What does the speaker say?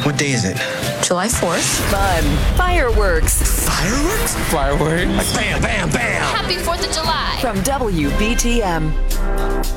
What day is it? July 4th. Fun. Fireworks. Fireworks? Fireworks. Like bam, bam, bam. Happy 4th of July. From WBTM.